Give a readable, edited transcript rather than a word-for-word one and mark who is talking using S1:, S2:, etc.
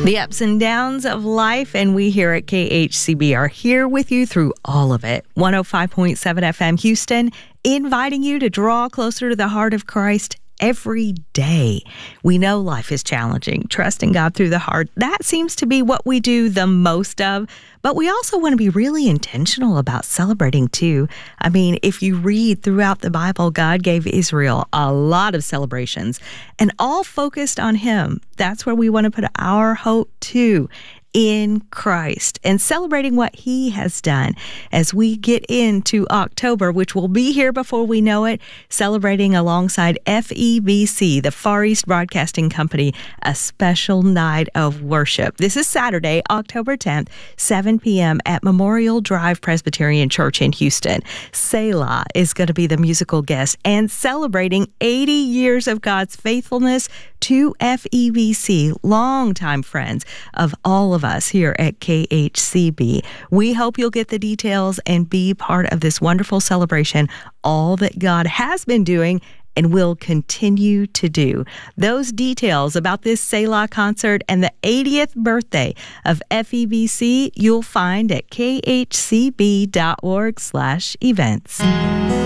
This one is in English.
S1: The ups and downs of life, and we here at KHCB are here with you through all of it. 105.7 FM Houston, inviting you to draw closer to the heart of Christ every day. We know life is challenging. Trusting God through the heart, that seems to be what we do the most of. But we also want to be really intentional about celebrating too. I mean, if you read throughout the Bible, God gave Israel a lot of celebrations and all focused on Him. That's where we want to put our hope too, in Christ, and celebrating what He has done as we get into October, which will be here before we know it, celebrating alongside FEBC, the Far East Broadcasting Company, a special night of worship. This is Saturday, October 10th, 7 p.m. at Memorial Drive Presbyterian Church in Houston. Selah is going to be the musical guest and celebrating 80 years of God's faithfulness to FEBC, longtime friends of all of us here at KHCB. We hope you'll get the details and be part of this wonderful celebration, all that God has been doing and will continue to do. Those details about this Selah concert and the 80th birthday of FEBC, you'll find at khcb.org/events.